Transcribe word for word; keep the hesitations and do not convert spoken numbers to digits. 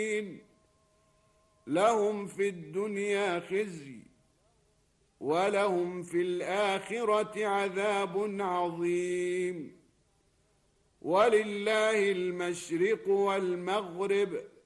لهم في الدنيا خزي ولهم في الآخرة عذاب عظيم. ولله المشرق والمغرب